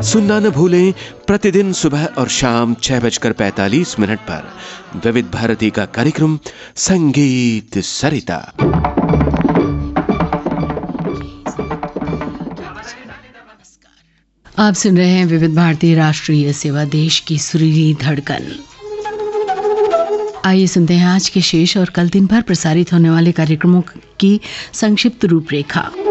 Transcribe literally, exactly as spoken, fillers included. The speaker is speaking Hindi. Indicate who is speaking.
Speaker 1: सुनना न भूलें प्रतिदिन सुबह और शाम छह बजकर पैंतालीस मिनट पर विविध भारती का कार्यक्रम संगीत सरिता।
Speaker 2: आप सुन रहे हैं विविध भारती राष्ट्रीय सेवा, देश की सुरीली धड़कन। आइए सुनते हैं आज के शेष और कल दिन भर प्रसारित होने वाले कार्यक्रमों की संक्षिप्त रूपरेखा।